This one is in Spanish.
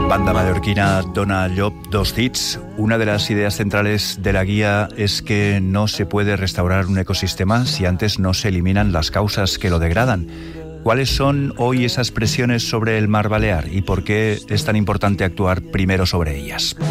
Banda mallorquina Dona Llop, dos hits. Una de las ideas centrales de la guía es que no se puede restaurar un ecosistema si antes no se eliminan las causas que lo degradan. ¿Cuáles son hoy esas presiones sobre el mar Balear y por qué es tan importante actuar primero sobre ellas?